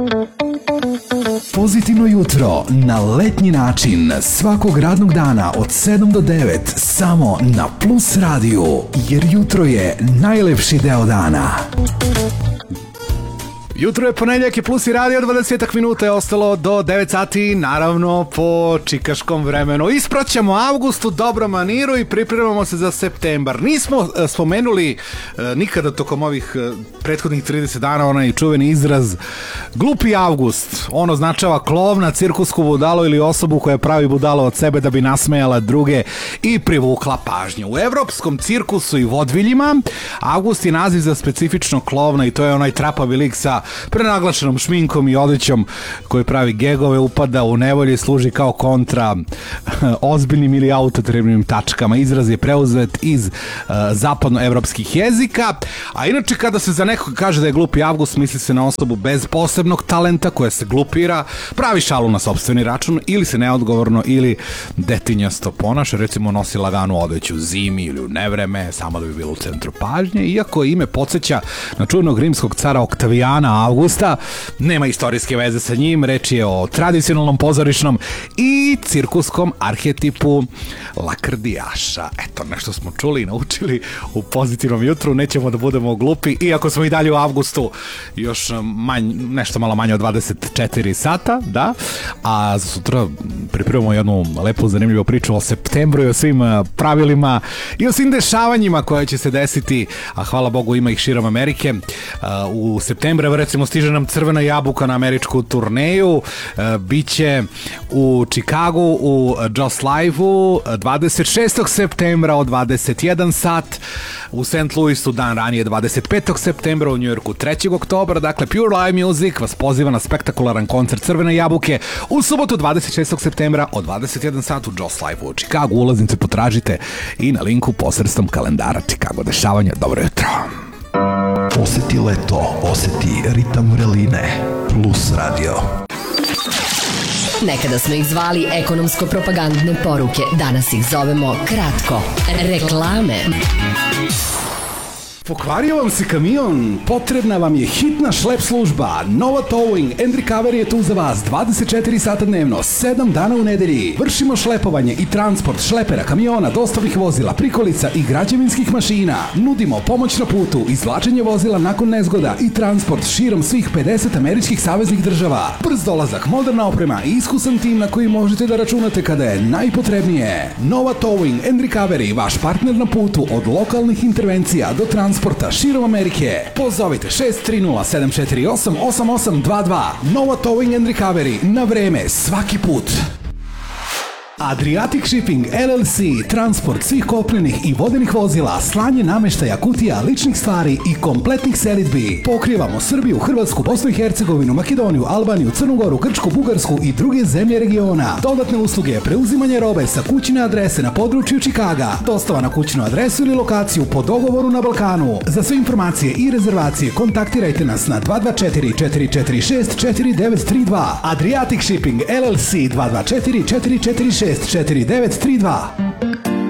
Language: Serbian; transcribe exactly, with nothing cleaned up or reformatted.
Pozitivno jutro na letnji način svakog radnog dana od sedam do devet samo na Plus radiju, jer jutro je najlepši deo dana. Jutro je ponedjeljak i Plus i radio, dvadeset minuta je ostalo do devet sati, naravno po čikaškom vremenu. Ispraćamo avgust u dobrom maniru i pripremamo se za septembar. Nismo uh, spomenuli uh, nikada tokom ovih uh, prethodnih trideset dana onaj čuveni izraz glupi avgust. On označava klovna, cirkusku budalu ili osobu koja pravi budalo od sebe da bi nasmejala druge i privukla pažnju. U evropskom cirkusu i vodviljima avgust je naziv za specifično klovna i to je onaj trapavi lik sa prenaglašenom šminkom i odećom koji pravi gegove, upada u nevolje i služi kao kontra ozbiljnim ili autotrebnim tačkama. Izraz je preuzet iz uh, zapadnoevropskih jezika, a inače kada se za nekog kaže da je glupi avgust, misli se na osobu bez posebnog talenta koja se glupira, pravi šalu na sopstveni račun ili se neodgovorno ili detinjasto ponaša, recimo nosi laganu odeću zimi ili u nevreme, samo da bi bilo u centru pažnje, iako ime podsjeća na čuvenog rimskog cara Oktavijana Augusta, nema istorijske veze sa njim, reč je o tradicionalnom pozorišnom i cirkuskom arhetipu lakrdijaša. Eto, nešto smo čuli i naučili u pozitivnom jutru, nećemo da budemo glupi, iako smo i dalje u avgustu, još manj, nešto malo manje od dvadeset četiri sata, da, a za sutra pripremamo jednu lepu zanimljivu priču o septembru i o svim pravilima i o svim dešavanjima koje će se desiti, a hvala Bogu ima ih širom Amerike. U septembru recimo stiže nam Crvena jabuka na američku turneju, biće u Čikagu u Joss Live-u dvadeset šestog septembra od dvadeset jedan sat, u Saint Louisu dan ranije dvadeset petog septembra, u Njujorku trećeg oktobra, dakle Pure Live Music vas poziva na spektakularan koncert Crvene jabuke u subotu dvadeset šestog septembra od dvadeset jedan sat u Joss Live-u u Čikagu. Ulaznice potražite i na linku posredstvom kalendara Čikago dešavanja. Dobro jutro. Oseti leto, oseti ritam vreline. Plus radio. Nekada smo ih zvali ekonomsko-propagandne poruke, danas ih zovemo kratko. Reklame. Pokvario vam se kamion? Potrebna vam je hitna šlep služba. Nova Towing and Recovery je tu za vas dvadeset četiri sata dnevno, sedam dana u nedelji. Vršimo šlepovanje i transport šlepera, kamiona, dostavnih vozila, prikolica i građevinskih mašina. Nudimo pomoć na putu, izvlačenje vozila nakon nezgoda i transport širom svih pedeset američkih saveznih država. Brz dolazak, moderna oprema i iskusan tim na koji možete da računate kada je najpotrebnije. Nova Towing and Recovery, vaš partner na putu od lokalnih intervencija do transporta sporta širom Amerike. Pozovite šest tri nula sedam četiri osam osam osam dva dva. Nova Towing and Recovery, na vreme svaki put. Adriatic Shipping L L C, transport svih kopnenih i vodenih vozila, slanje nameštaja, kutija, ličnih stvari i kompletnih selidbi. Pokrivamo Srbiju, Hrvatsku, Bosnu i Hercegovinu, Makedoniju, Albaniju, Crnu Goru, Grčku, Bugarsku i druge zemlje regiona. Dodatne usluge, preuzimanje robe sa kućne adrese na području Čikaga, dostava na kućnu adresu ili lokaciju po dogovoru na Balkanu. Za sve informacije i rezervacije kontaktirajte nas na dva dva četiri četiri četiri šest četiri devet tri dva. Adriatic Shipping L L C dva dva četiri četiri četiri šest četiri devet tri dva.